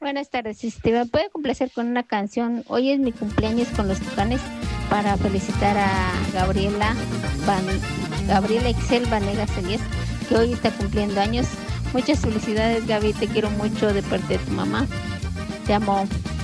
Buenas tardes, ¿me puede complacer con una canción? Hoy es mi cumpleaños con los Tucanes para felicitar a Gabriela Ixel Vanegas Elías, que hoy está cumpliendo años. Muchas felicidades, Gaby, te quiero mucho de parte de tu mamá. Te amo.